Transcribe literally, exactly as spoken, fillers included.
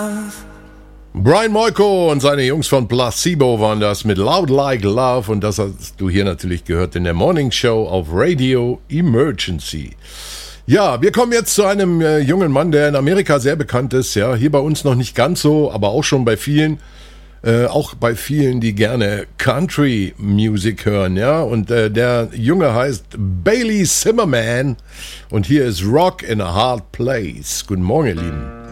Brian Molko und seine Jungs von Placebo waren das mit Loud Like Love und das hast du hier natürlich gehört in der Morning Show auf Radio Emergency. Ja, wir kommen jetzt zu einem äh, jungen Mann, der in Amerika sehr bekannt ist, ja, hier bei uns noch nicht ganz so, aber auch schon bei vielen, äh, auch bei vielen, die gerne Country Music hören, ja, und äh, der Junge heißt Bailey Zimmerman und hier ist Rock in a Hard Place. Guten Morgen, ihr Lieben.